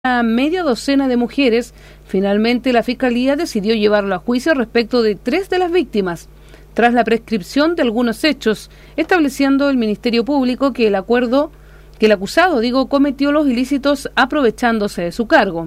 una media docena de mujeres. Finalmente, la Fiscalía decidió llevarlo a juicio respecto de 3 de las víctimas, tras la prescripción de algunos hechos, estableciendo el Ministerio Público que el acusado cometió los ilícitos aprovechándose de su cargo.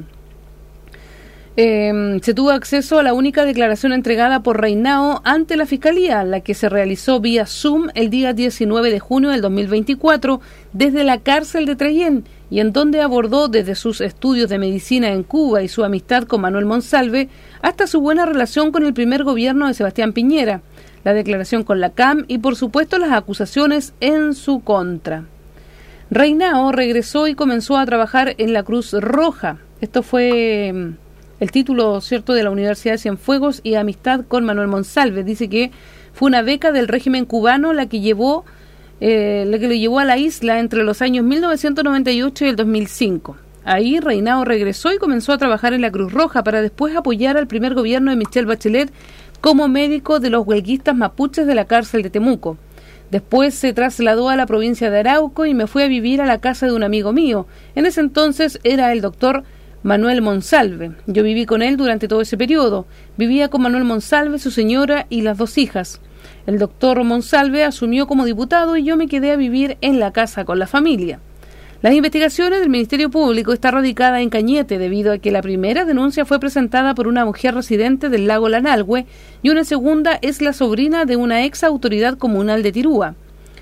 Se tuvo acceso a la única declaración entregada por Reinao ante la Fiscalía, la que se realizó vía Zoom el día 19 de junio del 2024 desde la cárcel de Trellén, y en donde abordó desde sus estudios de medicina en Cuba y su amistad con Manuel Monsalve hasta su buena relación con el primer gobierno de Sebastián Piñera, la declaración con la CAM y por supuesto las acusaciones en su contra. Reinao regresó y comenzó a trabajar en la Cruz Roja. Esto fue el título, ¿cierto?, de la Universidad de Cienfuegos y amistad con Manuel Monsalve. Dice que fue una beca del régimen cubano la que lo llevó a la isla entre los años 1998 y el 2005. Ahí Reinao regresó y comenzó a trabajar en la Cruz Roja para después apoyar al primer gobierno de Michelle Bachelet como médico de los huelguistas mapuches de la cárcel de Temuco. Después se trasladó a la provincia de Arauco y me fui a vivir a la casa de un amigo mío. En ese entonces era el doctor Manuel Monsalve. Yo viví con él durante todo ese periodo. Vivía con Manuel Monsalve, su señora y las 2 hijas. El doctor Monsalve asumió como diputado y yo me quedé a vivir en la casa con la familia. Las investigaciones del Ministerio Público están radicadas en Cañete debido a que la primera denuncia fue presentada por una mujer residente del lago Lanalhue y una segunda es la sobrina de una ex autoridad comunal de Tirúa.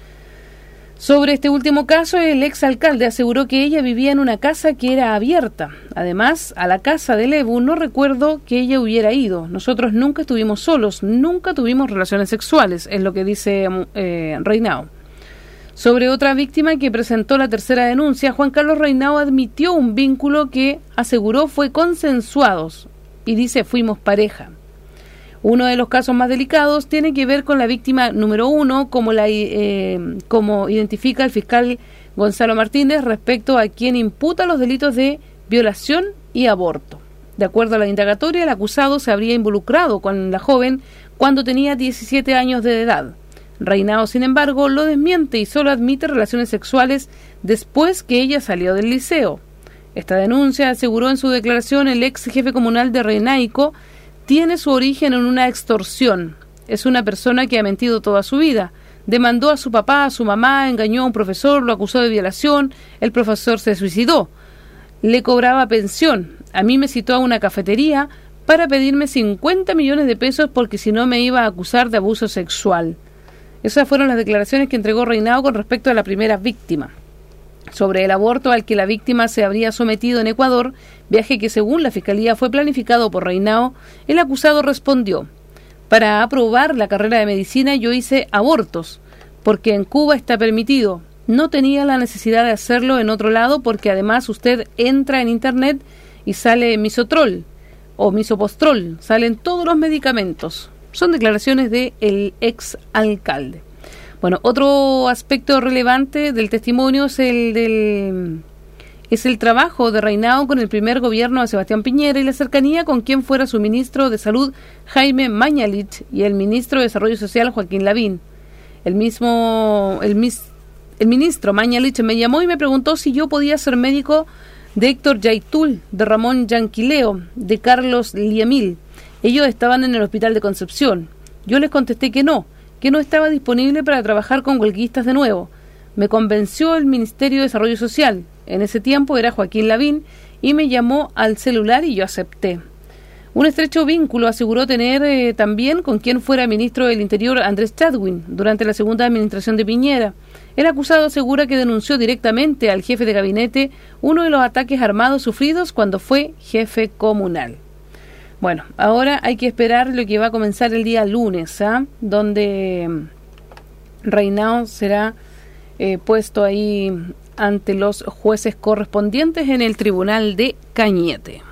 Sobre este último caso, el ex alcalde aseguró que ella vivía en una casa que era abierta. Además, a la casa de Lebu no recuerdo que ella hubiera ido. Nosotros nunca estuvimos solos, nunca tuvimos relaciones sexuales, es lo que dice Reinao. Sobre otra víctima que presentó la tercera denuncia, Juan Carlos Reinao admitió un vínculo que aseguró fue consensuado y dice fuimos pareja. Uno de los casos más delicados tiene que ver con la víctima número 1, como identifica el fiscal Gonzalo Martínez, respecto a quien imputa los delitos de violación y aborto. De acuerdo a la indagatoria, el acusado se habría involucrado con la joven cuando tenía 17 años de edad. Reinao, sin embargo, lo desmiente y solo admite relaciones sexuales después que ella salió del liceo. Esta denuncia, aseguró en su declaración el ex jefe comunal de Renaico, tiene su origen en una extorsión. Es una persona que ha mentido toda su vida. Demandó a su papá, a su mamá, engañó a un profesor, lo acusó de violación, el profesor se suicidó. Le cobraba pensión. A mí me citó a una cafetería para pedirme 50 millones de pesos porque si no me iba a acusar de abuso sexual. Esas fueron las declaraciones que entregó Reinao con respecto a la primera víctima. Sobre el aborto al que la víctima se habría sometido en Ecuador, viaje que según la Fiscalía fue planificado por Reinao, el acusado respondió: para aprobar la carrera de medicina yo hice abortos, porque en Cuba está permitido. No tenía la necesidad de hacerlo en otro lado porque además usted entra en internet y sale misotrol o misopostrol, salen todos los medicamentos. Son declaraciones del ex alcalde. Bueno, otro aspecto relevante del testimonio es el trabajo de Reinao con el primer gobierno de Sebastián Piñera y la cercanía con quien fuera su ministro de Salud, Jaime Mañalich, y el ministro de Desarrollo Social, Joaquín Lavín. El ministro Mañalich me llamó y me preguntó si yo podía ser médico de Héctor Yaitul, de Ramón Yanquileo, de Carlos Liemil. Ellos estaban en el hospital de Concepción. Yo les contesté que no estaba disponible para trabajar con huelguistas de nuevo. Me convenció el Ministerio de Desarrollo Social. En ese tiempo era Joaquín Lavín y me llamó al celular y yo acepté. Un estrecho vínculo aseguró tener también con quien fuera ministro del Interior, Andrés Chadwin, durante la segunda administración de Piñera. El acusado asegura que denunció directamente al jefe de gabinete uno de los ataques armados sufridos cuando fue jefe comunal. Bueno, ahora hay que esperar lo que va a comenzar el día lunes, donde Reinao será puesto ahí ante los jueces correspondientes en el Tribunal de Cañete.